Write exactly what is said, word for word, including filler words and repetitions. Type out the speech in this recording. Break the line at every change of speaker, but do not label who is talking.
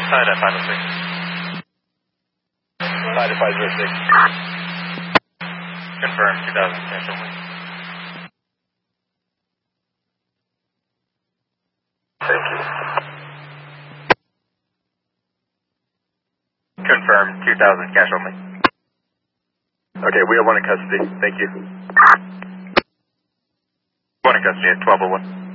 Side at five oh six.
Side at five oh six.
Confirm two thousand cash only.
Thank you.
Confirm two thousand cash only.
Okay, we have one in custody. Thank you.
One in custody at twelve oh one.